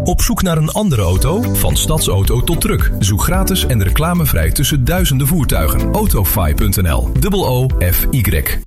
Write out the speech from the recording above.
Op zoek naar een andere auto? Van stadsauto tot truck. Zoek gratis en reclamevrij tussen duizenden voertuigen. Autofy.nl. OOFY.